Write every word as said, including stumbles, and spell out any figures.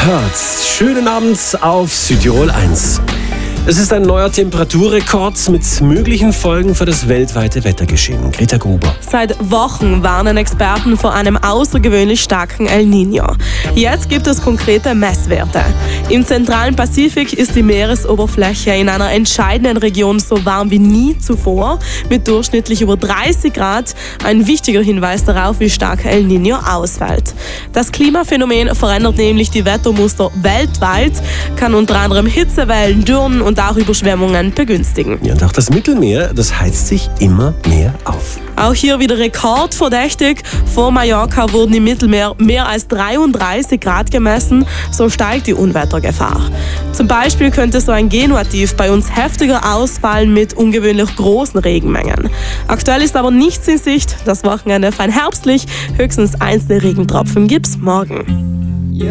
Records. Schönen Abend auf Südtirol eins. Es ist ein neuer Temperaturrekord mit möglichen Folgen für das weltweite Wettergeschehen. Greta Gruber. Seit Wochen warnen Experten vor einem außergewöhnlich starken El Niño. Jetzt gibt es konkrete Messwerte. Im zentralen Pazifik ist die Meeresoberfläche in einer entscheidenden Region so warm wie nie zuvor, mit durchschnittlich über dreißig Grad. Ein wichtiger Hinweis darauf, wie stark El Niño ausfällt. Das Klimaphänomen verändert nämlich die Wettermuster weltweit, kann unter anderem Hitzewellen, Dürren und auch Überschwemmungen begünstigen. Ja, und auch das Mittelmeer, das heizt sich immer mehr auf. Auch hier wieder rekordverdächtig. Vor Mallorca wurden im Mittelmeer mehr als dreiunddreißig Grad gemessen. So steigt die Unwettergefahr. Zum Beispiel könnte so ein Genuativ bei uns heftiger ausfallen mit ungewöhnlich großen Regenmengen. Aktuell ist aber nichts in Sicht. Das Wochenende fein herbstlich. Höchstens einzelne Regentropfen gibt's morgen.